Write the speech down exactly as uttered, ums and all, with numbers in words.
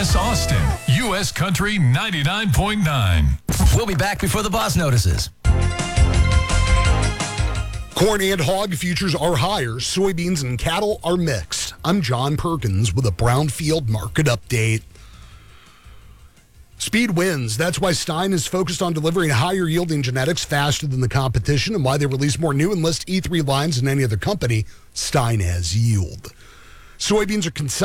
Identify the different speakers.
Speaker 1: Dallas, Austin, U S Country ninety-nine point nine.
Speaker 2: We'll be back before the boss notices.
Speaker 3: Corn and hog futures are higher. Soybeans and cattle are mixed. I'm John Perkins with a Brownfield market update. Speed wins. That's why Stein is focused on delivering higher yielding genetics faster than the competition and why they release more new Enlist E three lines than any other company. Stein has yield. Soybeans are consumptive.